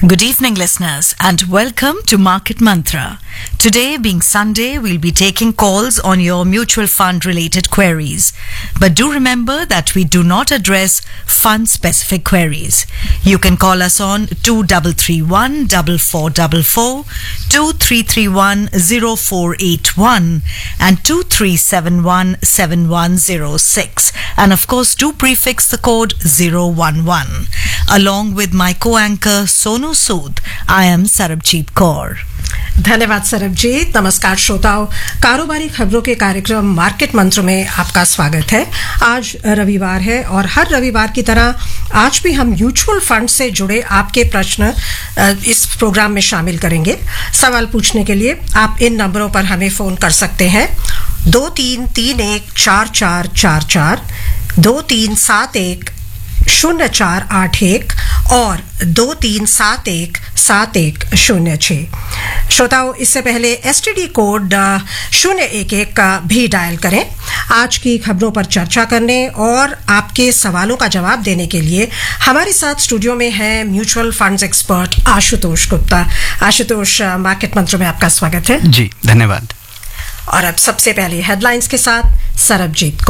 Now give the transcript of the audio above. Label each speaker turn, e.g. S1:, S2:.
S1: Good evening, listeners, and welcome to Market Mantra. Today, being Sunday, we'll be taking calls on your mutual fund related queries. But do remember that we do not address fund specific queries. You can call us on 2331 4444, 2331 0481, and 2371 7106. And of course, do prefix the code 011. Along with my co-anchor Sonu Sood, I am Sarabjeet Kaur.
S2: धन्यवाद सरबजीत। नमस्कार श्रोताओं, कारोबारी खबरों के कार्यक्रम market मंत्र में आपका स्वागत है। आज रविवार है और हर रविवार की तरह आज भी हम म्यूचुअल फंड से जुड़े आपके प्रश्न इस प्रोग्राम में शामिल करेंगे। सवाल पूछने के लिए आप इन नंबरों पर हमें फोन कर सकते हैं 23314444, 23710481 और 23717106। श्रोताओं, इससे पहले एसटीडी कोड 011 का भी डायल करें। आज की खबरों पर चर्चा करने और आपके सवालों का जवाब देने के लिए हमारे साथ स्टूडियो में है mutual funds expert Ashutosh Gupta. Ashutosh, market मंत्र में आपका स्वागत है।
S3: जी धन्यवाद।
S2: और अब सबसे पहले हेडलाइंस के साथ सरबजीत।